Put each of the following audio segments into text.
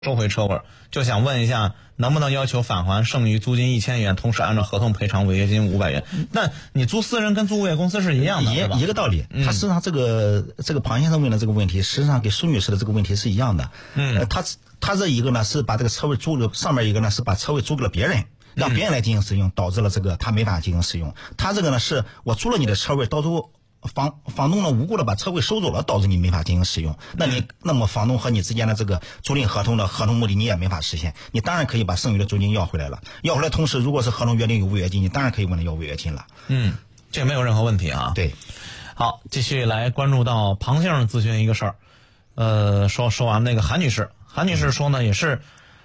收回车位，就想问一下，能不能要求返还剩余租金1000元，同时按照合同赔偿违约金500元？但你租私人跟租物业公司是一样的， 一个道理。他实际上这个庞先生问的这个问题，实际上跟苏女士的这个问题是一样的。他这一个呢是把这个车位租了，上面一个呢是把车位租给了别人，让别人来进行使用，导致了这个他没法进行使用。他这个呢是我租了你的车位，到时候房东呢无故的把车位收走了，导致你没法进行使用。那么房东和你之间的这个租赁合同的合同目的你也没法实现。你当然可以把剩余的租金要回来了，要回来同时如果是合同约定有违约金，你当然可以问他要违约金了。 这没有任何问题啊。 对， 好，继续来关注到庞先生咨询一个事儿。说完那个韩女士说呢也是，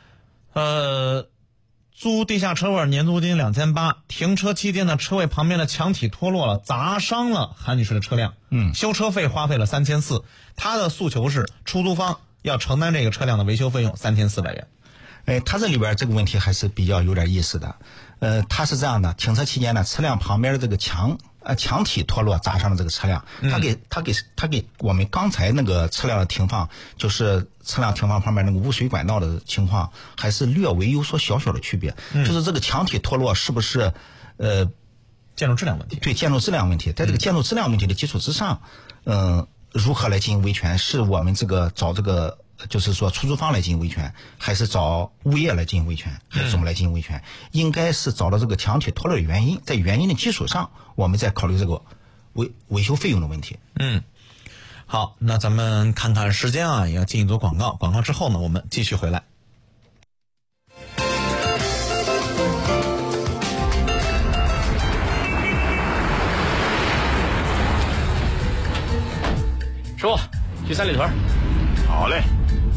租地下车位年租金2800，停车期间的车位旁边的墙体脱落了，砸伤了韩女士的车辆。修车费花费了3400，她的诉求是出租方要承担这个车辆的维修费用3400元。 他这里边这个问题还是比较有点意思的。他是这样的，停车期间呢，车辆旁边的这个墙体脱落砸伤了这个车辆。他给我们刚才那个车辆的停放，就是车辆停放旁边那个污水管道的情况，还是略微有所小小的区别。就是这个墙体脱落是不是建筑质量问题？ 对，建筑质量问题。在这个建筑质量问题的基础之上，如何来进行维权？是我们这个找这个就是说出租方来进行维权，还是找物业来进行维权，还是怎么来进行维权？应该是找到这个墙体脱落的原因，在原因的基础上，我们再考虑这个维修费用的问题。 好，那咱们看看时间啊，也要进一组广告。广告之后呢，我们继续回来。 师傅，去三里屯。 好嘞。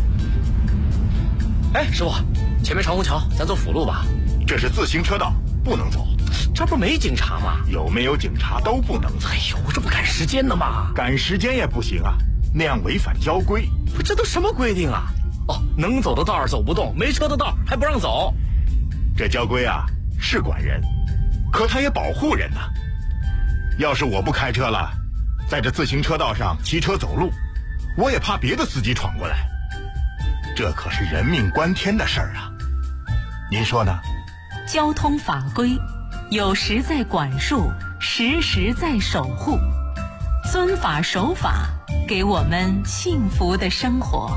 哎，师傅，前面长虹桥，咱走辅路吧。 这是自行车道，不能走。 这不没警察吗？ 有没有警察都不能走。 哎呦，这不赶时间呢吗？ 赶时间也不行啊，那样违反交规。 这都什么规定啊？哦，能走的道走不动，没车的道还不让走。 这交规啊是管人，可他也保护人呢。要是我不开车了，在这自行车道上骑车走路，我也怕别的司机闯过来。这可是人命关天的事儿啊，您说呢？ 交通法规有时在管束，时时在守护，遵法守法，给我们幸福的生活。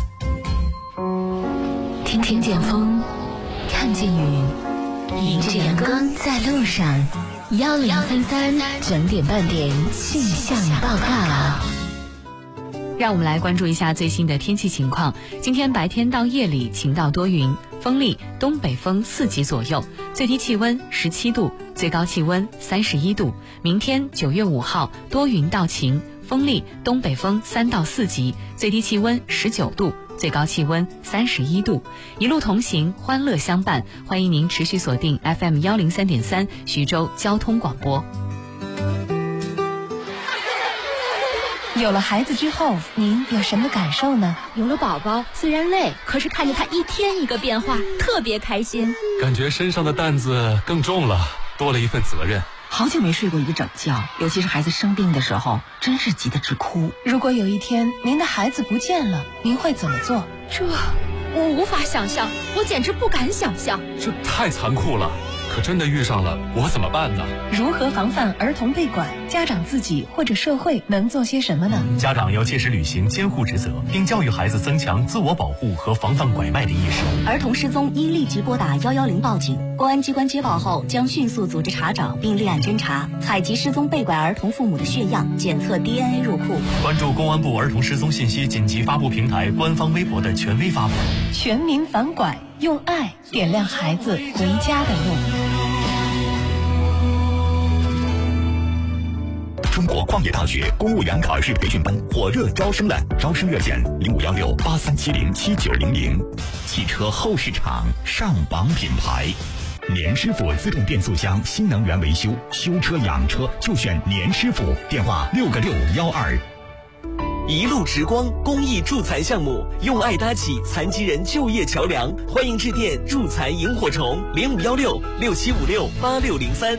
听见风，看见雨，迎着阳光在路上。1033整点半点气象报告。 让我们来关注一下最新的天气情况。今天白天到夜里晴到多云，风力东北风4级左右，最低气温17度，最高气温31度。明天9月5号多云到晴，风力东北风3到4级，最低气温19度，最高气温31度。一路同行，欢乐相伴，欢迎您持续锁定 FM 103.3徐州交通广播。 有了孩子之后，您有什么感受呢？ 有了宝宝，虽然累，可是看着他一天一个变化，特别开心。 感觉身上的担子更重了，多了一份责任。 好久没睡过一个整觉，尤其是孩子生病的时候，真是急得直哭。 如果有一天您的孩子不见了，您会怎么做？ 这我无法想象，我简直不敢想象。 这太残酷了，可真的遇上了，我怎么办呢？ 如何防范儿童被拐？家长自己或者社会能做些什么呢？ 家长要切实履行监护职责，并教育孩子增强自我保护和防范拐卖的意识。 儿童失踪应立即拨打110报警，公安机关接报后将迅速组织查找并立案侦查，采集失踪被拐儿童父母的血样，检测 DNA 入库。 关注公安部儿童失踪信息紧急发布平台官方微博的权威发布。 全民反拐，用爱点亮孩子回家的路。 中国矿业大学公务员考试培训班火热招生了，招生热线051683707900。汽车后市场上榜品牌，年师傅自动变速箱新能源维修，修车养车就选年师傅，电话6个612。 一路直光公益助残项目，用爱搭起残疾人就业桥梁，欢迎致电助残萤火虫051667568603。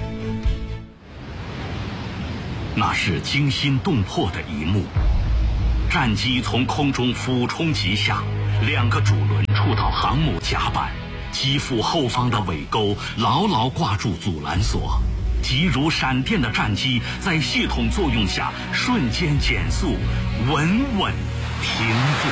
那是惊心动魄的一幕，战机从空中俯冲急下， 2个主轮触到航母甲板，机腹后方的尾钩牢牢挂住阻拦索，急如闪电的战机在系统作用下瞬间减速，稳稳停住。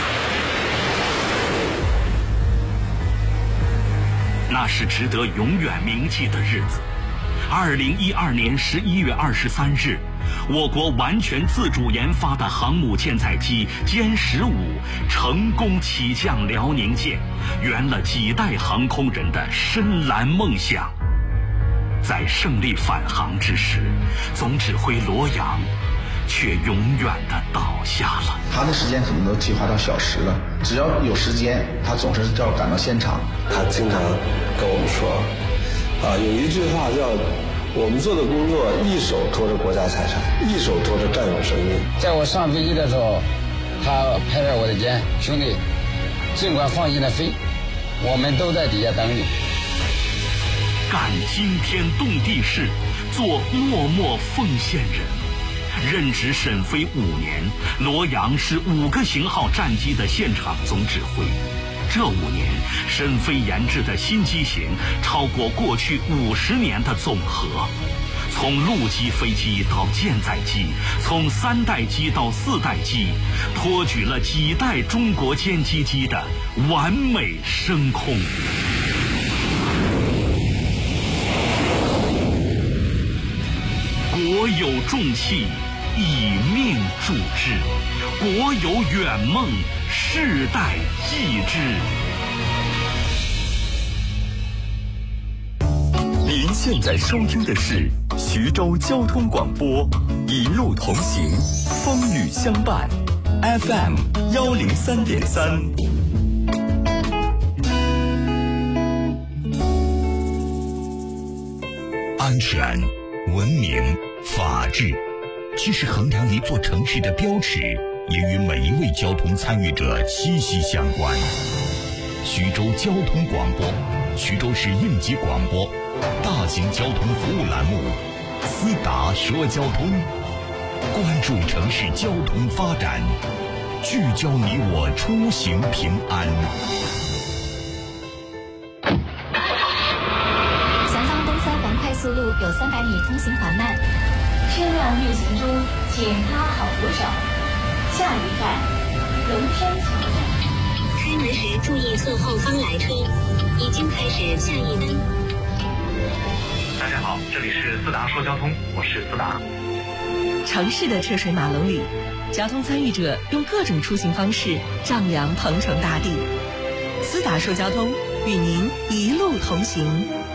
那是值得永远铭记的日子。2012年11月23日，我国完全自主研发的航母舰载机歼15成功起降辽宁舰，圆了几代航空人的深蓝梦想。在胜利返航之时，总指挥罗阳却永远地倒下了。 他的时间可能都计划到小时了，只要有时间，他总是要赶到现场。 他经常跟我们说，有一句话叫“我们做的工作一手托着国家财产，一手托着战友生命”。 在我上飞机的时候，他拍着我的肩，兄弟，尽管放心的飞，我们都在底下等你。 干惊天动地事，做默默奉献人。任职沈飞5年，罗阳是5个型号战机的现场总指挥。这5年，沈飞研制的新机型超过过去50年的总和。从陆基飞机到舰载机，从3代机到4代机，托举了几代中国歼击机的完美升空。国有重器，以命铸之；国有远梦，世代继之。 您现在收听的是徐州交通广播，一路同行，风雨相伴 ，FM 103.3。安全、文明、法治，既是衡量一座城市的标尺，也与每一位交通参与者息息相关。徐州交通广播，徐州市应急广播，大型交通服务栏目，思达说交通，关注城市交通发展，聚焦你我出行平安。 速路有300米通行缓慢，车辆运行中检查好扶手。下一站，龙山桥站。开门时注意侧后方来车，已经开始下一门。 大家好，这里是思达说交通，我是思达。 城市的车水马龙里，交通参与者用各种出行方式丈量鹏程大地。思达说交通，与您一路同行。